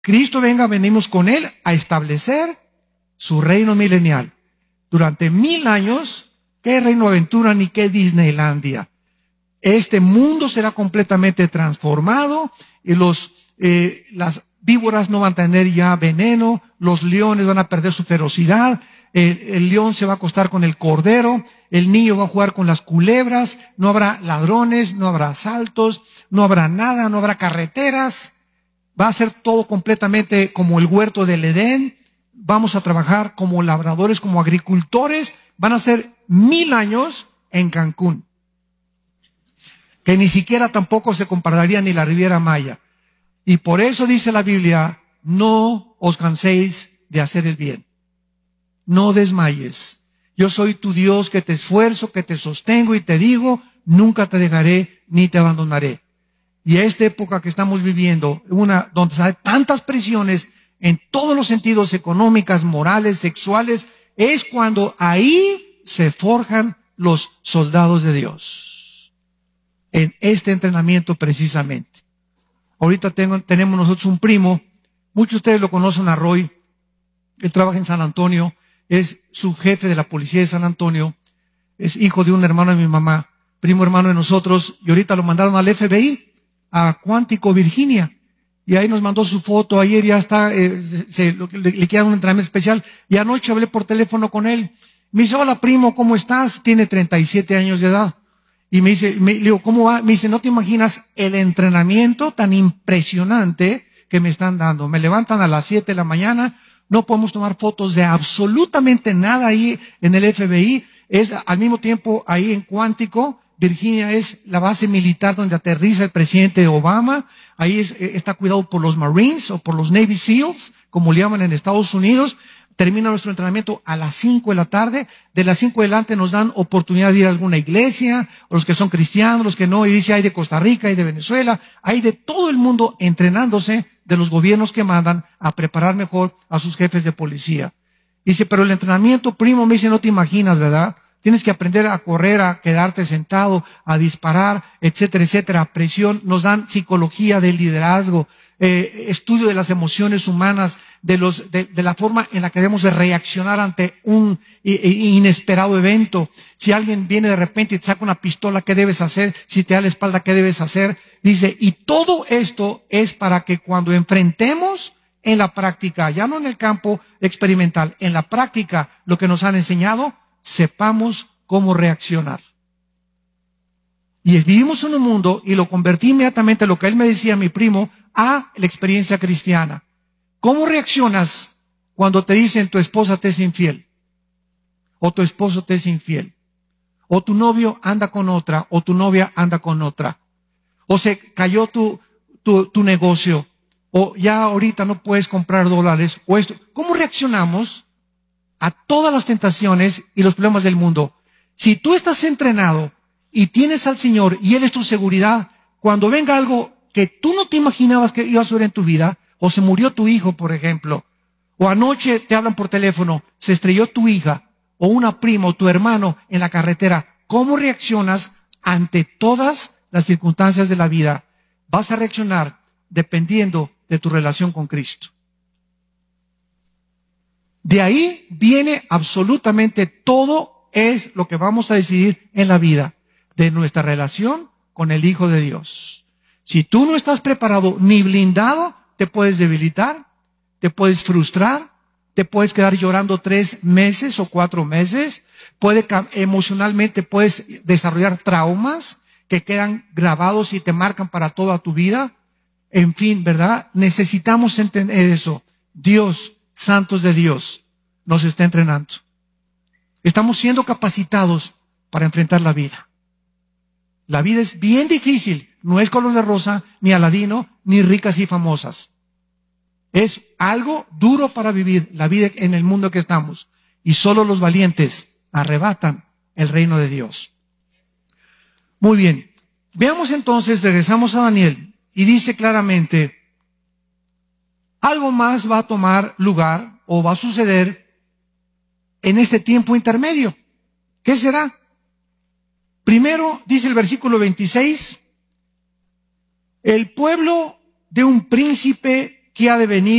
Cristo venga, venimos con Él a establecer su reino milenial. Durante 1000 años, ¿qué Reino Aventura ni qué Disneylandia? Este mundo será completamente transformado y las víboras no van a tener ya veneno, los leones van a perder su ferocidad, el león se va a acostar con el cordero, el niño va a jugar con las culebras, no habrá ladrones, no habrá asaltos, no habrá nada, no habrá carreteras, va a ser todo completamente como el huerto del Edén, vamos a trabajar como labradores, como agricultores, van a ser 1000 años en Cancún, que ni siquiera tampoco se compararía ni la Riviera Maya. Y por eso dice la Biblia, no os canséis de hacer el bien. No desmayes. Yo soy tu Dios que te esfuerzo, que te sostengo y te digo, nunca te dejaré ni te abandonaré. Y esta época que estamos viviendo, donde hay tantas presiones en todos los sentidos, económicas, morales, sexuales, es cuando ahí se forjan los soldados de Dios. En este entrenamiento precisamente. Ahorita tenemos nosotros un primo, muchos de ustedes lo conocen a Roy, él trabaja en San Antonio, es subjefe de la policía de San Antonio, es hijo de un hermano de mi mamá, primo hermano de nosotros, y ahorita lo mandaron al FBI, a Quantico, Virginia, y ahí nos mandó su foto, ayer ya está, le queda un entrenamiento especial, y anoche hablé por teléfono con él, me dice, hola primo, ¿cómo estás? Tiene 37 años de edad. Y me dice, le digo, ¿cómo va? Me dice, no te imaginas el entrenamiento tan impresionante que me están dando. Me levantan a las 7 de la mañana, no podemos tomar fotos de absolutamente nada ahí en el FBI. Es al mismo tiempo ahí en Quantico, Virginia es la base militar donde aterriza el presidente Obama. Ahí está cuidado por los Marines o por los Navy SEALs, como le llaman en Estados Unidos. Termina nuestro entrenamiento a las 5 de la tarde. De las 5 adelante nos dan oportunidad de ir a alguna iglesia, o los que son cristianos, los que no, y dice, hay de Costa Rica, hay de Venezuela, hay de todo el mundo entrenándose de los gobiernos que mandan a preparar mejor a sus jefes de policía. Dice, pero el entrenamiento, primo, me dice, no te imaginas, ¿verdad? Tienes que aprender a correr, a quedarte sentado, a disparar, etcétera, etcétera. Presión, nos dan psicología del liderazgo, estudio de las emociones humanas, de la forma en la que debemos de reaccionar ante un inesperado evento. Si alguien viene de repente y te saca una pistola, ¿qué debes hacer? Si te da la espalda, ¿qué debes hacer? Dice, y todo esto es para que cuando enfrentemos en la práctica, ya no en el campo experimental, en la práctica lo que nos han enseñado, sepamos cómo reaccionar. Y vivimos en un mundo, y lo convertí inmediatamente, lo que él me decía, mi primo, a la experiencia cristiana. ¿Cómo reaccionas cuando te dicen tu esposa te es infiel? O tu esposo te es infiel. O tu novio anda con otra, o tu novia anda con otra. O se cayó tu negocio, o ya ahorita no puedes comprar dólares, o esto. ¿Cómo reaccionamos a todas las tentaciones y los problemas del mundo? Si tú estás entrenado y tienes al Señor y Él es tu seguridad, cuando venga algo que tú no te imaginabas que iba a suceder en tu vida, o se murió tu hijo, por ejemplo, o anoche te hablan por teléfono, se estrelló tu hija, o una prima, o tu hermano en la carretera, ¿cómo reaccionas ante todas las circunstancias de la vida? Vas a reaccionar dependiendo de tu relación con Cristo. De ahí viene absolutamente todo es lo que vamos a decidir en la vida, de nuestra relación con el Hijo de Dios. Si tú no estás preparado ni blindado, te puedes debilitar, te puedes frustrar, te puedes quedar llorando 3 meses o 4 meses, emocionalmente puedes desarrollar traumas que quedan grabados y te marcan para toda tu vida. En fin, ¿verdad? Necesitamos entender eso. Dios, santos de Dios, nos está entrenando. Estamos siendo capacitados para enfrentar la vida. La vida es bien difícil. No es color de rosa, ni Aladino, ni ricas y famosas. Es algo duro para vivir la vida en el mundo que estamos. Y solo los valientes arrebatan el reino de Dios. Muy bien. Veamos entonces, regresamos a Daniel. Y dice claramente, algo más va a tomar lugar o va a suceder en este tiempo intermedio. ¿Qué será? Primero, dice el versículo 26, el pueblo de un príncipe qué ha de venir